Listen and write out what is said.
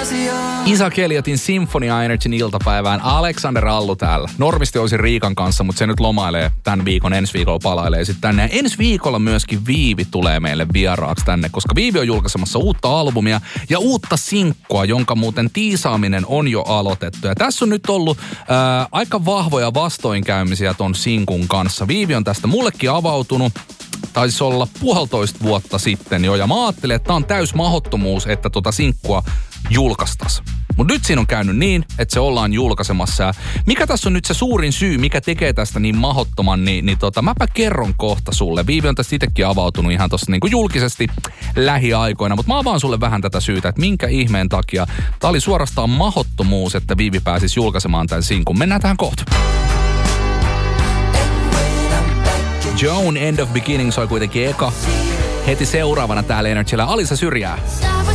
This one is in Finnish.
Isaac Elliotin Sinfonia Energyn iltapäivään. Alexander Allu täällä. Normisti olisin Riikan kanssa, mutta se nyt lomailee tämän viikon. Ensi viikolla palailee sitten tänne. Ja ensi viikolla myöskin Viivi tulee meille vieraaksi tänne, koska Viivi on julkaisemassa uutta albumia ja uutta sinkkua, jonka muuten tiisaaminen on jo aloitettu. Ja tässä on nyt ollut aika vahvoja vastoinkäymisiä ton sinkun kanssa. Viivi on tästä mullekin avautunut. Taisi olla 1,5 vuotta sitten jo. Ja mä ajattelin, että tää on täys mahdottomuus, että tota sinkkua julkaistas. Mutta nyt siinä on käynyt niin, että se ollaan julkaisemassa. Ja mikä tässä on nyt se suurin syy, mikä tekee tästä niin mahdottoman, niin mäpä kerron kohta sulle. Viivi on tästä itsekin avautunut ihan tossa niinku julkisesti lähiaikoina. Mutta mä avaan sulle vähän tätä syytä, että minkä ihmeen takia tää oli suorastaan mahdottomuus, että Viivi pääsisi julkaisemaan tämän sinkun. Mennään tähän kohta. Joan End of Beginning soi kuitenkin eka. Heti seuraavana täällä Energyllä Alisa Syrjää.